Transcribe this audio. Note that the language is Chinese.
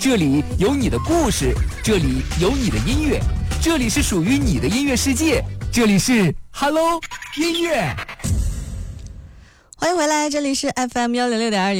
这里有你的故事，这里有你的音乐，这里是属于你的音乐世界，这里是 Hello 音乐。 欢迎回来，这里是 FM106.2